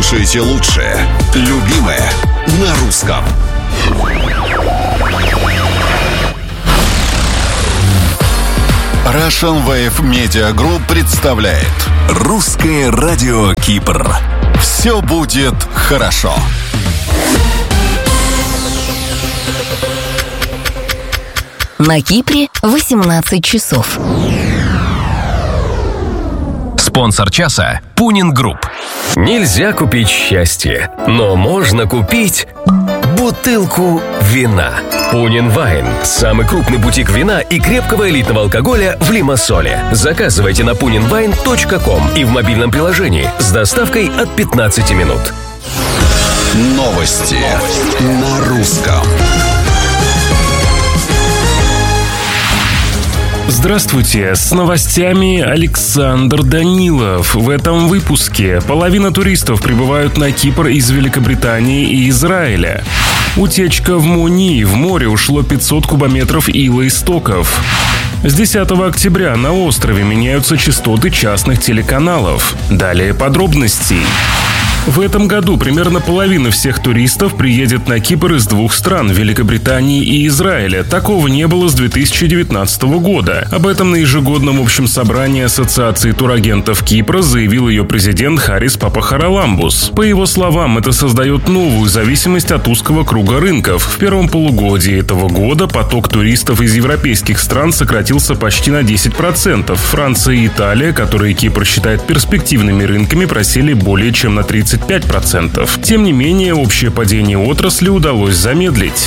Слушайте лучшее. Любимое на русском. Russian Wave Media Group представляет Русское радио Кипр. Все будет хорошо. На Кипре 18 часов. Спонсор часа – Пунин Групп. Нельзя купить счастье, но можно купить бутылку вина. Пунин Вайн – самый крупный бутик вина и крепкого элитного алкоголя в Лимассоле. Заказывайте на puninwine.com и в мобильном приложении с доставкой от 15 минут. Новости на русском. Здравствуйте, с новостями Александр Данилов. В этом выпуске половина туристов прибывают на Кипр из Великобритании и Израиля. Утечка в Мони, в море ушло 500 кубометров ила и стоков. С 10 октября на острове меняются частоты частных телеканалов. Далее подробности. В этом году примерно половина всех туристов приедет на Кипр из двух стран – Великобритании и Израиля. Такого не было с 2019 года. Об этом на ежегодном общем собрании Ассоциации турагентов Кипра заявил ее президент Харис Папахараламбус. По его словам, это создает новую зависимость от узкого круга рынков. В первом полугодии этого года поток туристов из европейских стран сократился почти на 10%. Франция и Италия, которые Кипр считает перспективными рынками, просели более чем на 35%. Тем не менее, общее падение отрасли удалось замедлить.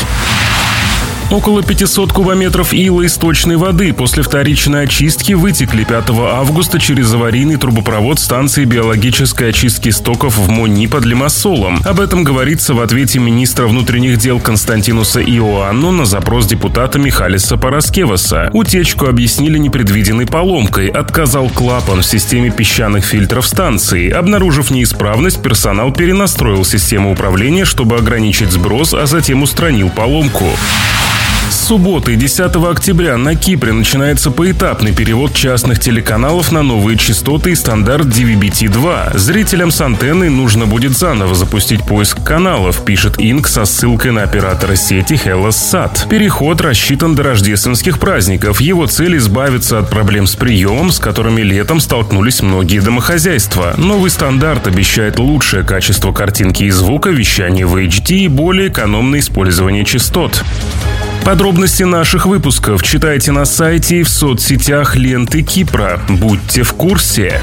Около 500 кубометров ила и сточной воды после вторичной очистки вытекли 5 августа через аварийный трубопровод станции биологической очистки стоков в Мони под Лимассолом. Об этом говорится в ответе министра внутренних дел Константинуса Иоанну на запрос депутата Михалиса Параскеваса. Утечку объяснили непредвиденной поломкой. Отказал клапан в системе песчаных фильтров станции. Обнаружив неисправность, персонал перенастроил систему управления, чтобы ограничить сброс, а затем устранил поломку. С субботы, 10 октября, на Кипре начинается поэтапный перевод частных телеканалов на новые частоты и стандарт DVB-T2. Зрителям с антенной нужно будет заново запустить поиск каналов, пишет Инк со ссылкой на оператора сети HellasSat. Переход рассчитан до рождественских праздников. Его цель – избавиться от проблем с приемом, с которыми летом столкнулись многие домохозяйства. Новый стандарт обещает лучшее качество картинки и звука, вещание в HD и более экономное использование частот. Подробности наших выпусков читайте на сайте и в соцсетях ленты Кипра. Будьте в курсе.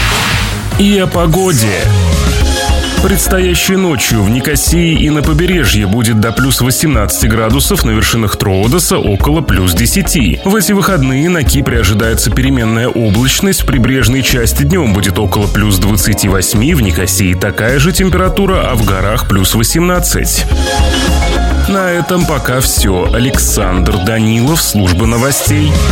И о погоде. Предстоящей ночью в Никосии и на побережье будет до плюс 18 градусов, на вершинах Троодоса около плюс 10. В эти выходные на Кипре ожидается переменная облачность, в прибрежной части днем будет около плюс 28, в Никосии такая же температура, а в горах плюс 18. На этом пока все. Александр Данилов, служба новостей.